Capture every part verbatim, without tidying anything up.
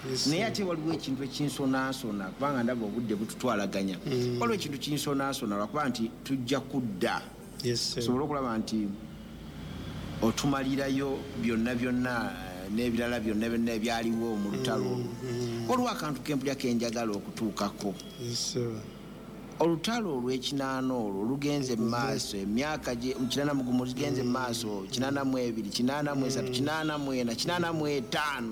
naye ate waliwo ekintu ekinsonaasona kubanga ndaba obudde bututwalaganya waliwo ekintu kinsonaasona lwakuba nti tujja kudda sobola okulaba nti otumalirayo byonna byonna n'ebirala byonna byonna ebyaliwo mu lutalo olwo waliwo akantu kempulya kenjagala okutuukako olutalo olw'ekinaana olwo lugenze mu maaso emyaka kinaana mu gumu lugenze mu maaso kinaana mu ebiri kinaana mu esatu kinaana mu ena kinaana mu etaano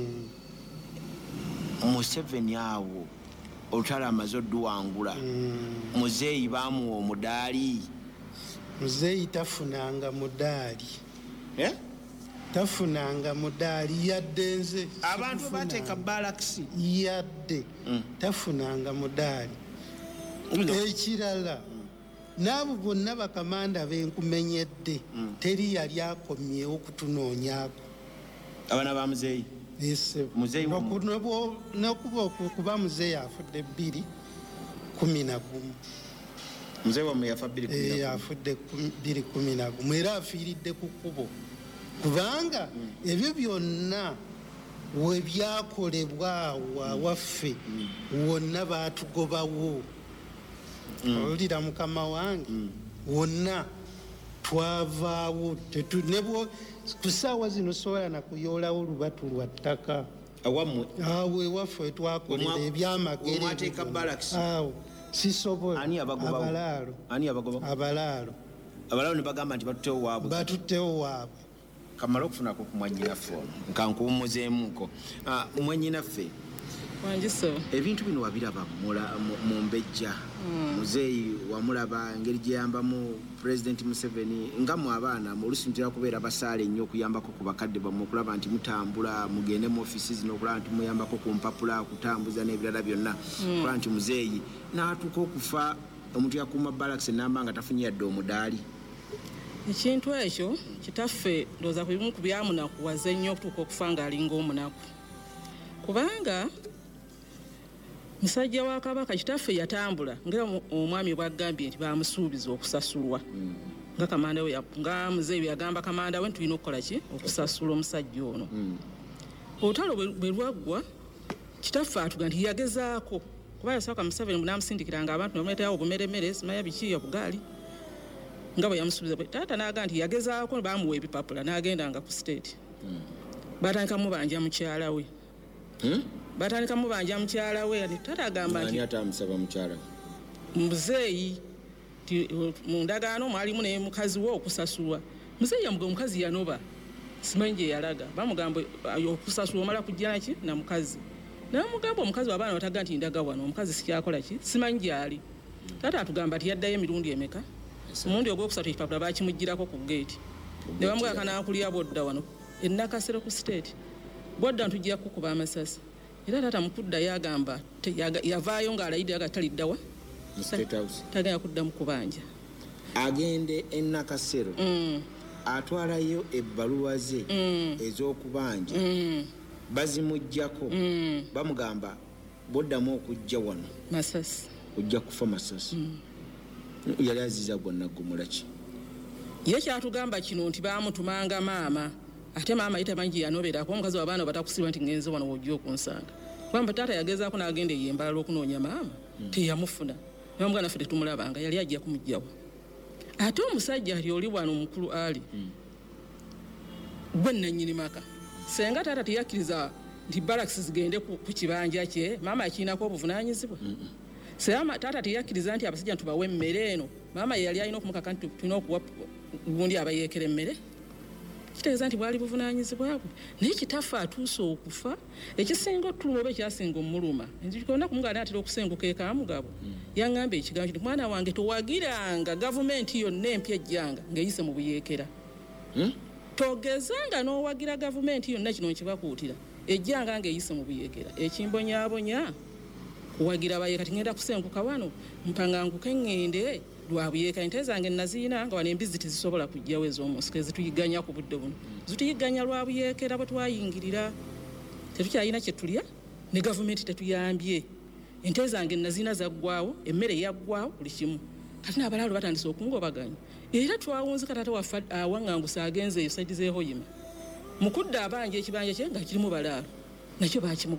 Museveni awo olutalo amaze odduwangula muzeeyi baamuwa omudaali muzeeyi tafunanga mudaali tafunanga mudaali yadde nze abantu bateeka balakisi yadde tafunanga mudaali ekirala n'abo bonna bakamanda benkumenyedde teri yali akomyewo kutunoonyaako abana ba muzeeyi nokuba okuba muzeeyi afudde bbiri kumi na gumu muzeeyi wamwe yafa afudde bbiri kumi na gumu era afiiridde ku kkubo kubanga ebyo byonna we byakolebwa awo awaffe wonna baatugobawo olira mukama wange wonna twavaawo ku ssaawa zino sobola nakuyoolawo lubatu lwa ttaka awo ewaffe twakolera ebyamagere awo sisobola abalaalo abalaalo abalaalo ne bagamba nti batuttewo waabwe batuttewo waabwe kamala okufunako ku mwannyinaffe ono nkankuwummuzeemuko mwannyinaffe wanjiso ebintu bino wabiraba mu mbejja muzeeyi wamulaba engeri gye yambamu President Museveni nga mu abaana oluusi mutera kubeera basaale nnyo okuyambako ku bakadde bammwe okulaba nti mutambula mugende mu ofiisi zino okulaba nti muyambako ku mpapula kutambuza n'ebirala byonna okulaba nti muzeeyi n'atuuka okufa omuntu yakuuma balakisi namba nga tafunye yadde omudaali ekintu ekyo kitaffe ndowooza ku bimu ku byamunakuwaze nnyo okutuuka okufa ng'alinga omunaku kubanga musajja wa kabaka kitaffe yatambula nga omwami bwagambye nti bamusuubiza okusasulwa nga kamanda we nga muzeeyi yagamba kamanda we tulina okukola ki okusasula omusajja ono olutalo bwe lwaggwa kitaffe atuga nti yagezaako kuba yasooka Museveni munamusindikiranga abantu namuleetayo obumeremere simanya biki obugaali nga bwe yamusuubiza taata n'agamba nti yagezaako baamuwa ebipapula n'agendanga ku state batandika mubanja mukyala we batandika mubanja mukyala we taata agamba nti atamusaba mukyala muzeeyi mu ndagaano mwalimu ne mukazi we okusasulwa muzeeyi yamuga omukazi yanoba simanyi gye yalaga bamugamba okusasulwa omala kujja naki na mukazi namugamba omukazi w'abaana bataga nti ndaga wano omukazi sikyakola ki simanyi gyali taata atugamba nti yaddayo emirundi emeka omundi ogwokusatu ekipapula bakimugirako ku geeti ne bamugaa kanaakulya bwodda wano ennakasero ku state bwodda ntujja kukuba amasasi era taata mukuddayo agamba yavaayo ng'alayidde aga taliddawa tagaya kuddamu kubanja agende ennakasero atwalayo ebbaluwa ze ez'okubanja bazimuggyako bamugamba bwoddamu okujja wano masasi ojja kufa masasi yali aziza gwonna gumula ki ye kyatugamba kino nti baamutumanga maama ate maama ye tamanyi gye yanoberako omukazi w'abaana batakusirwa nti ngenze wano wojja okunsanga kubanga taata yagezaako n'agenda eyo embalala okunoonya maama teyamufuna bamugana ffe tetumulabanga yali ajja kumugjawa ate omusajja ali oli wano omukulu ali gwe nannyini maka senga taata teyakkiriza nti balakisi zigende ku kibanja kye maama akiinako obuvunaanyizibwa Sema taata teyakkiriza nti abasajja tubawe emmere eno maama yali alina okumukaka nti tulina okuwa gundi abayeekera emmere kitegeeza nti bwali buvunaanyizibwa bwe naye kitaffe atuuse okufa ekisinga otuluma oba ekyasinga omuluma nzikona kumugala natera okusenguka eka mugabo yaŋŋamba ekigambo kiti mwana wange towagiranga gavumenti yonna empya ejjanga ng'eyise mu buyeekera togezanga n'owagira gavumenti yonna kino nkibakuutira ejjanga ng'eyise mu buyeekera ekimbonyaabonya wagira baye kati ngenda kusenguka wano mpanganguke ngende lwabuyeeka ente zange naziina nga wano embizi tezisobola kujjawo ez'omunsiko ezituyiganya ku budde buno zituyiganya lwabuyeekera bwe twayingirira tetukyalina kye tulya ne gavumenti tetuyambye ente zange naziina zaggwawo emmere yaggwawo buli kimu kati n'abalaalo batandise okungobaganya era twawunzika taata waffe awaŋŋangusa agenze eyo saidi z'ehoyima mukudde abanja ekibanja kye nga kirimu balaalo nakyo baakimu